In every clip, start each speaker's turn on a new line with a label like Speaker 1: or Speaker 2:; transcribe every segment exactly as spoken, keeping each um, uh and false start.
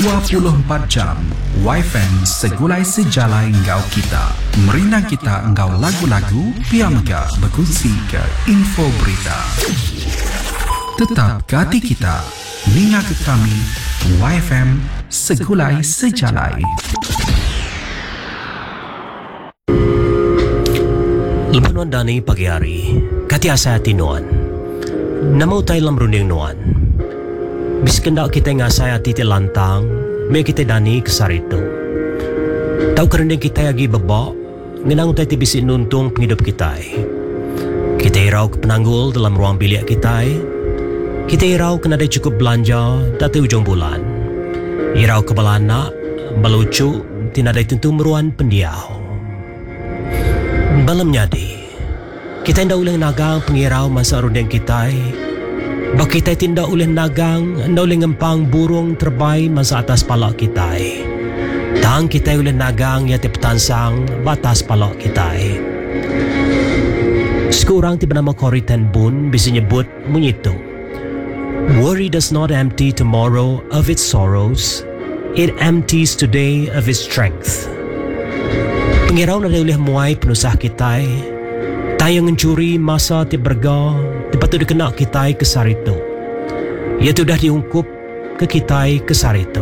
Speaker 1: dua puluh empat jam Y F M segulai sejalai engkau kita. Merina kita engkau lagu-lagu, piamga berkongsi ke info berita. Tetap ke hati kita, ninga ke kami, Y F M segulai sejalai.
Speaker 2: Lebanon dani pagi hari, kati asa hati nuan. Namo tayo lam runding nuan. Biskendak kita ngasay hati ti lantang, may kita dani kesarito. Tau kerending kita agi baba, ngenang tayo ti bisi nuntung penghidup kita. Kita iraw ke penanggul dalam ruang bilik kita. Kita iraw kena ada cukup belanja dati ujung bulan. Iraw ke balana, balucu, tinadai tentu meruan pendiau. Balam nyadi, kita tidak boleh nagang pengirau masa rundeng kita. Bak kita tidak boleh nagang, tidak boleh ngempang burung terbai masa atas palak kita. Tang kita boleh nagang yati petansang batas palak kita. Sekurang tiba nama Corrie ten Boom bisa nyebut menyitu. Worry does not empty tomorrow of its sorrows. It empties today of its strength. Pengirau na boleh muai penusah kita. Tayo mencuri masa ti berga, tiba tu dikena kita kesar itu. Ia tu dah diungkup ke kita kesar itu.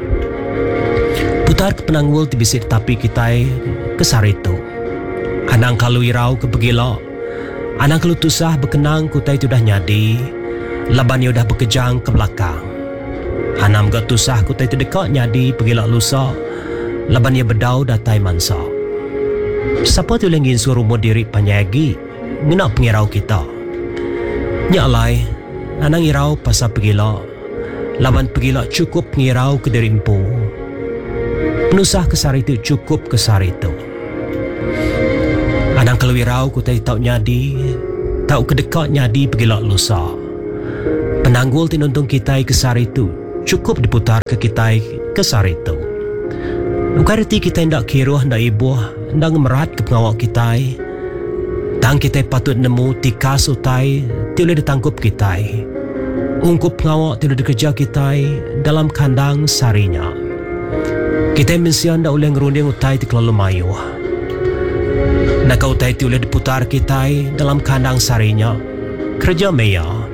Speaker 2: Putar ke penanggul ti bisik tapi kita kesar itu. Anang kalau irau ke begila, anang kalau tusah berkenang kutai tu dah nyadi, laban ia dah berkejang ke belakang. Anam ga tusah kutai tu dekat nyadi begila lusa, laban ia berdau datai mansa. Siapa tu yang ingin suruh diri panyagi ngenak pengirau kita. Nyalai, anang irau pasal pegila, laban pegila cukup pengirau ke diri empu. Penusah kesar itu cukup kesar itu. Anang kalau irau ku tak tahu nyadi, tahu kedekat nyadi pegila lusa. Penanggul tinuntung kita kesar itu cukup diputar ke kita kesar itu. Ukariti kita hendak kiruh, hendak ibuh, hendak merat ke pengawak kita. Tang kita patut nemu tika sutai, tiada ditangkup kita. Ungkup pengawak tiada dikerja kita dalam kandang sarinya. Kita mensian dah oleh ngerunding utai ti kelalu mayu. Nak utai tiada diputar kita dalam kandang sarinya. Kerja meya.